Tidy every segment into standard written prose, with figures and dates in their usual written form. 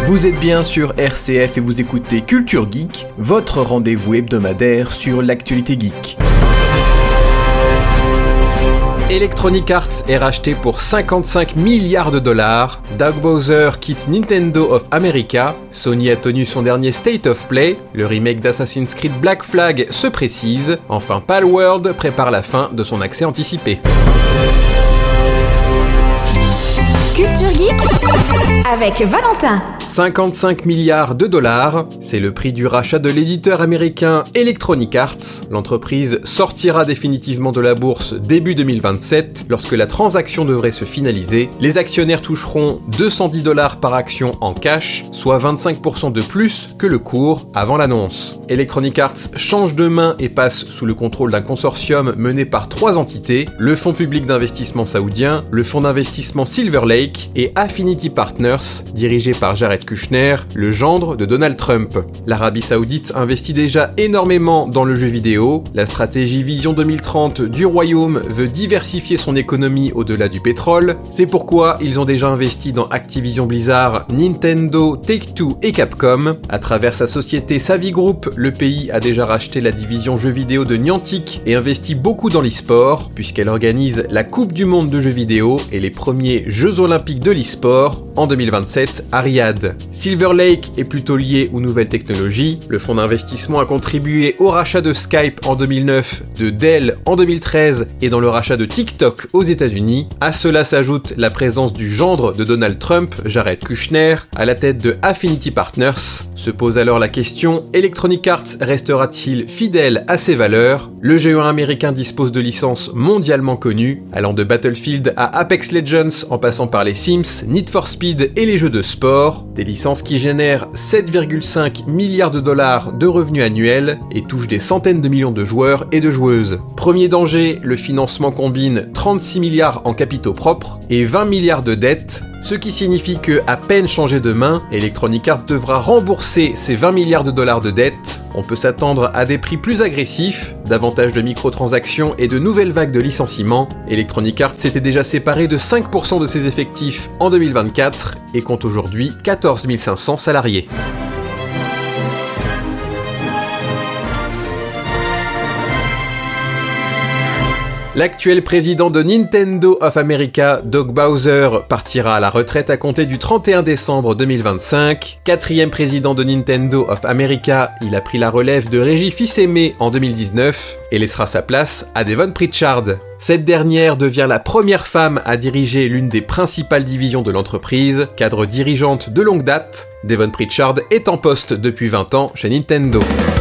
Vous êtes bien sur RCF et vous écoutez Culture Geek, votre rendez-vous hebdomadaire sur l'actualité geek. Electronic Arts est racheté pour 55 milliards de dollars, Doug Bowser quitte Nintendo of America, Sony a tenu son dernier State of Play, le remake d'Assassin's Creed Black Flag se précise, enfin Palworld prépare la fin de son accès anticipé. Culture Geek avec Valentin. 55 milliards de dollars, c'est le prix du rachat de l'éditeur américain Electronic Arts. L'entreprise sortira définitivement de la bourse début 2027, lorsque la transaction devrait se finaliser. Les actionnaires toucheront 210 $ par action en cash, soit 25% de plus que le cours avant l'annonce. Electronic Arts change de main et passe sous le contrôle d'un consortium mené par 3 entités, le fonds public d'investissement saoudien, le fonds d'investissement Silver Lake et Affinity Partners, dirigé par Jared Kushner, le gendre de Donald Trump. L'Arabie Saoudite investit déjà énormément dans le jeu vidéo. La stratégie Vision 2030 du royaume veut diversifier son économie au-delà du pétrole. C'est pourquoi ils ont déjà investi dans Activision Blizzard, Nintendo, Take-Two et Capcom. À travers sa société Savvy Group, le pays a déjà racheté la division jeux vidéo de Niantic et investi beaucoup dans l'e-sport, puisqu'elle organise la Coupe du Monde de jeux vidéo et les premiers Jeux Olympiques de l'e-sport en 2027 à Riyad. Silver Lake est plutôt lié aux nouvelles technologies. Le fonds d'investissement a contribué au rachat de Skype en 2009, de Dell en 2013 et dans le rachat de TikTok aux États-Unis. À cela s'ajoute la présence du gendre de Donald Trump, Jared Kushner, à la tête de Affinity Partners. Se pose alors la question, Electronic Arts restera-t-il fidèle à ses valeurs ? Le géant américain dispose de licences mondialement connues, allant de Battlefield à Apex Legends en passant par les Sims, Need for Speed et les jeux de sport. Des licences qui génèrent 7,5 milliards de dollars de revenus annuels et touchent des centaines de millions de joueurs et de joueuses. Premier danger, le financement combine 36 milliards en capitaux propres et 20 milliards de dettes, ce qui signifie que, à peine changé de main, Electronic Arts devra rembourser ces 20 milliards de dollars de dettes. On peut s'attendre à des prix plus agressifs, davantage de microtransactions et de nouvelles vagues de licenciements. Electronic Arts s'était déjà séparé de 5% de ses effectifs en 2024 et compte aujourd'hui 14 500 salariés. L'actuel président de Nintendo of America, Doug Bowser, partira à la retraite à compter du 31 décembre 2025. 4e président de Nintendo of America, il a pris la relève de Reggie Fils-Aimé en 2019 et laissera sa place à Devon Pritchard. Cette dernière devient la première femme à diriger l'une des principales divisions de l'entreprise. Cadre dirigeante de longue date, Devon Pritchard est en poste depuis 20 ans chez Nintendo.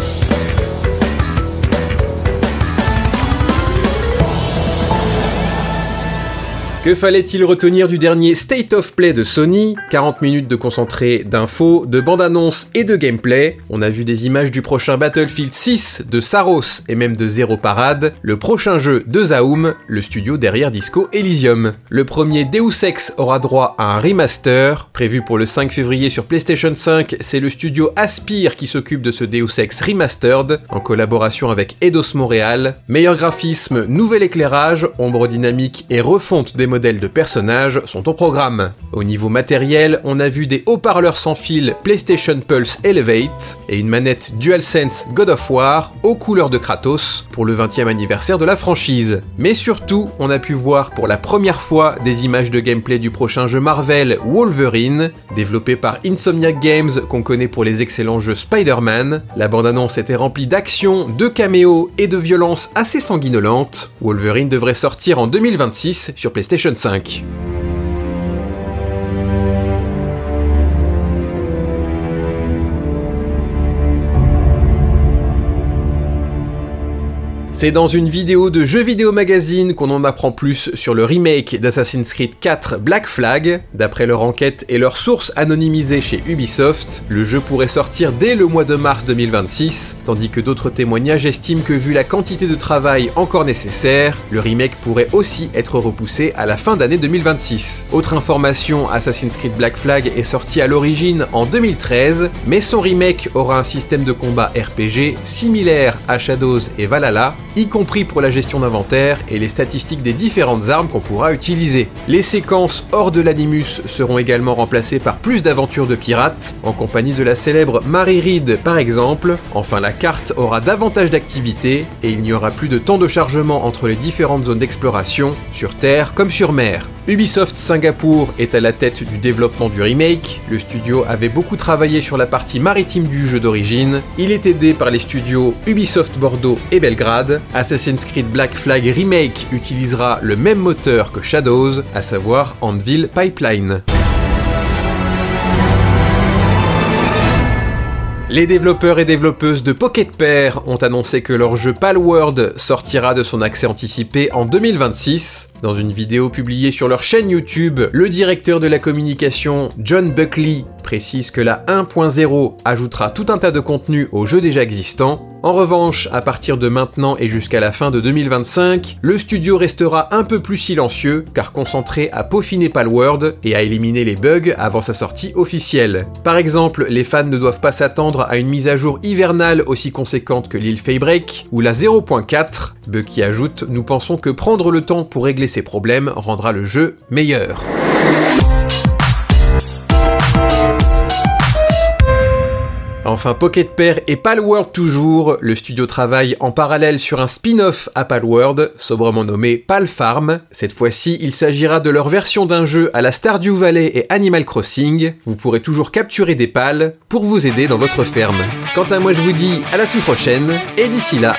Que fallait-il retenir du dernier State of Play de Sony ? 40 minutes de concentré d'infos, de bandes-annonces et de gameplay. On a vu des images du prochain Battlefield 6, de Saros et même de Zero Parade, le prochain jeu de Zaum, le studio derrière Disco Elysium. Le premier Deus Ex aura droit à un remaster, prévu pour le 5 février sur PlayStation 5, c'est le studio Aspyr qui s'occupe de ce Deus Ex Remastered, en collaboration avec Eidos Montréal. Meilleur graphisme, nouvel éclairage, ombre dynamique et refonte des modèles de personnages sont au programme. Au niveau matériel, on a vu des haut-parleurs sans fil PlayStation Pulse Elevate et une manette DualSense God of War aux couleurs de Kratos pour le 20e anniversaire de la franchise. Mais surtout, on a pu voir pour la première fois des images de gameplay du prochain jeu Marvel Wolverine, développé par Insomniac Games qu'on connaît pour les excellents jeux Spider-Man. La bande-annonce était remplie d'action, de caméos et de violences assez sanguinolentes. Wolverine devrait sortir en 2026 sur PlayStation 5. C'est dans une vidéo de Jeux Vidéo Magazine qu'on en apprend plus sur le remake d'Assassin's Creed 4 Black Flag. D'après leur enquête et leurs sources anonymisées chez Ubisoft, le jeu pourrait sortir dès le mois de mars 2026, tandis que d'autres témoignages estiment que vu la quantité de travail encore nécessaire, le remake pourrait aussi être repoussé à la fin d'année 2026. Autre information, Assassin's Creed Black Flag est sorti à l'origine en 2013, mais son remake aura un système de combat RPG similaire à Shadows et Valhalla. y compris pour la gestion d'inventaire et les statistiques des différentes armes qu'on pourra utiliser. Les séquences hors de l'Animus seront également remplacées par plus d'aventures de pirates, en compagnie de la célèbre Mary Read par exemple. Enfin, la carte aura davantage d'activités et il n'y aura plus de temps de chargement entre les différentes zones d'exploration, sur terre comme sur mer. Ubisoft Singapour est à la tête du développement du remake. Le studio avait beaucoup travaillé sur la partie maritime du jeu d'origine. Il est aidé par les studios Ubisoft Bordeaux et Belgrade. Assassin's Creed Black Flag Remake utilisera le même moteur que Shadows, à savoir Anvil Pipeline. Les développeurs et développeuses de Pocket Pair ont annoncé que leur jeu Palworld sortira de son accès anticipé en 2026. Dans une vidéo publiée sur leur chaîne YouTube, le directeur de la communication, John Buckley, précise que la 1.0 ajoutera tout un tas de contenu au jeu déjà existant. En revanche, à partir de maintenant et jusqu'à la fin de 2025, le studio restera un peu plus silencieux, car concentré à peaufiner Palworld et à éliminer les bugs avant sa sortie officielle. Par exemple, les fans ne doivent pas s'attendre à une mise à jour hivernale aussi conséquente que l'île Faybreak ou la 0.4. Bucky ajoute « Nous pensons que prendre le temps pour régler ces problèmes rendra le jeu meilleur ». Enfin, Pocket Pair et Palworld toujours, le studio travaille en parallèle sur un spin-off à Palworld, sobrement nommé Palfarm. Cette fois-ci, il s'agira de leur version d'un jeu à la Stardew Valley et Animal Crossing. Vous pourrez toujours capturer des pals pour vous aider dans votre ferme. Quant à moi, je vous dis à la semaine prochaine, et d'ici là,